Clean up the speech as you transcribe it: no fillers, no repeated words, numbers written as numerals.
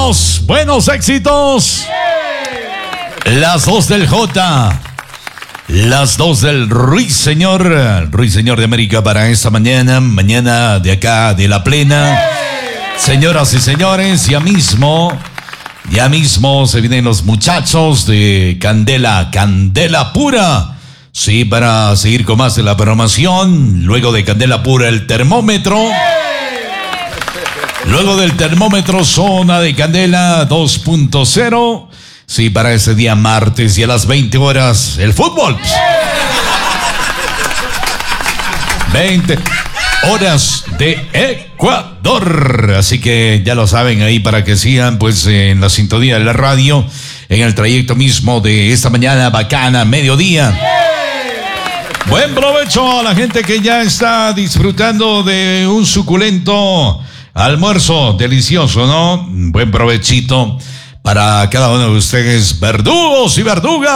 buenos éxitos. Las 2 del J. Las 2 del Ruiseñor de América para esta mañana de acá de La Plena. Señoras y señores, ya mismo se vienen los muchachos de Candela Pura. Sí, para seguir con más de la programación. Luego de Candela Pura, el termómetro. Luego del termómetro, zona de Candela 2.0. Sí, para ese día martes y a las 20 horas, el fútbol. 20 horas de Ecuador. Así que ya lo saben ahí para que sigan pues en la sintonía de la radio, en el trayecto mismo de esta mañana bacana, mediodía. Buen provecho a la gente que ya está disfrutando de un suculento almuerzo delicioso, ¿no? Buen provechito para cada uno de ustedes, verdugos y verdugas.